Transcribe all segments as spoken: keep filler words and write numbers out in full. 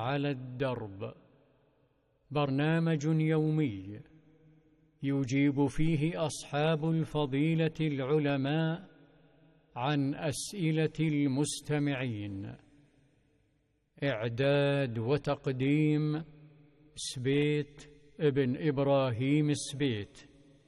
على الدرب، برنامج يومي يجيب فيه أصحاب الفضيلة العلماء عن أسئلة المستمعين. إعداد وتقديم سبيت ابن إبراهيم السبيت.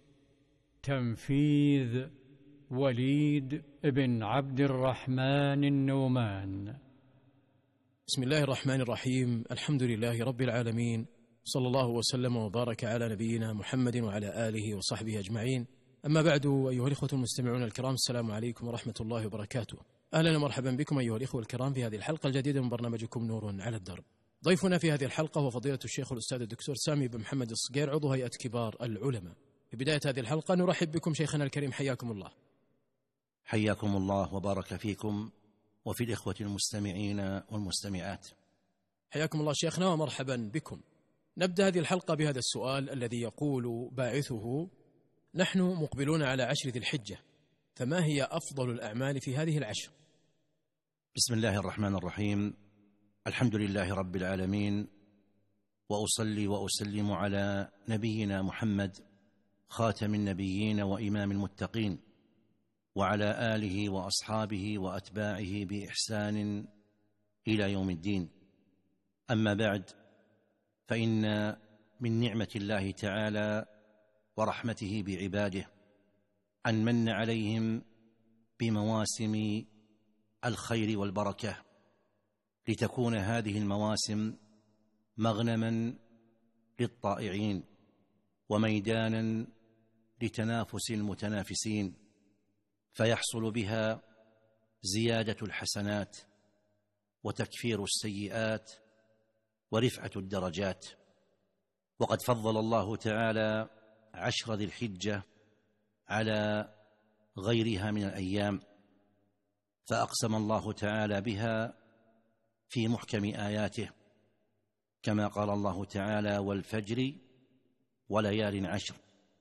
تنفيذ وليد بن عبد الرحمن النومان. بسم الله الرحمن الرحيم. الحمد لله رب العالمين، صلى الله وسلم وبارك على نبينا محمد وعلى آله وصحبه أجمعين. أما بعد، أيها الإخوة المستمعون الكرام، السلام عليكم ورحمة الله وبركاته. أهلا ومرحبا بكم أيها الإخوة الكرام في هذه الحلقة الجديدة من برنامجكم نور على الدرب. ضيفنا في هذه الحلقة هو فضيلة الشيخ الأستاذ الدكتور سامي بن محمد الصقير، عضو هيئة كبار العلماء. في بداية هذه الحلقة نرحب بكم شيخنا الكريم، حياكم الله. حياكم الله وبارك فيكم وفي الإخوة المستمعين والمستمعات. حياكم الله شيخنا ومرحبا بكم. نبدأ هذه الحلقة بهذا السؤال الذي يقول باعثه: نحن مقبلون على عشر ذي الحجة، فما هي أفضل الأعمال في هذه العشر؟ بسم الله الرحمن الرحيم. الحمد لله رب العالمين، وأصلي وأسلم على نبينا محمد خاتم النبيين وإمام المتقين، وعلى آله وأصحابه وأتباعه بإحسان إلى يوم الدين. أما بعد، فإن من نعمة الله تعالى ورحمته بعباده أن من عليهم بمواسم الخير والبركة، لتكون هذه المواسم مغنما للطائعين وميدانا لتنافس المتنافسين، فيحصل بها زيادة الحسنات وتكفير السيئات ورفعة الدرجات. وقد فضل الله تعالى عشر ذي الحجة على غيرها من الأيام، فأقسم الله تعالى بها في محكم آياته، كما قال الله تعالى: والفجر وليال عشر.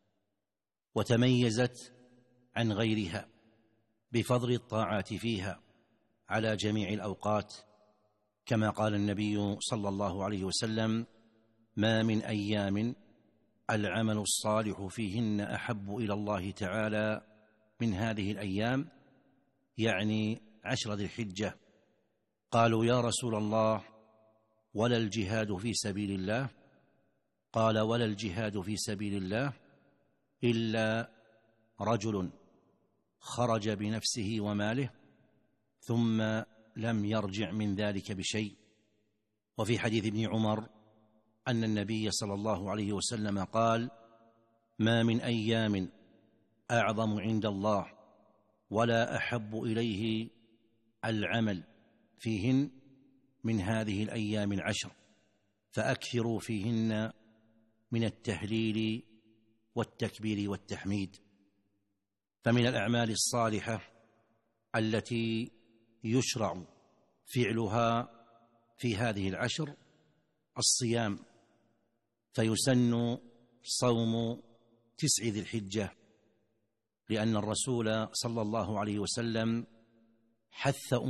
وتميزت عن غيرها بفضل الطاعات فيها على جميع الأوقات، كما قال النبي صلى الله عليه وسلم: ما من أيام العمل الصالح فيهن أحب إلى الله تعالى من هذه الأيام، يعني عشر ذي الحجة. قالوا: يا رسول الله، ولا الجهاد في سبيل الله؟ قال: ولا الجهاد في سبيل الله إلا رجل خرج بنفسه وماله ثم لم يرجع من ذلك بشيء. وفي حديث ابن عمر أن النبي صلى الله عليه وسلم قال: ما من أيام أعظم عند الله ولا أحب إليه العمل فيهن من هذه الأيام العشر، فأكثروا فيهن من التهليل والتكبير والتحميد. فمن الأعمال الصالحة التي يشرع فعلها في هذه العشر الصيام، فيسن صوم تسع ذي الحجة، لأن الرسول صلى الله عليه وسلم حث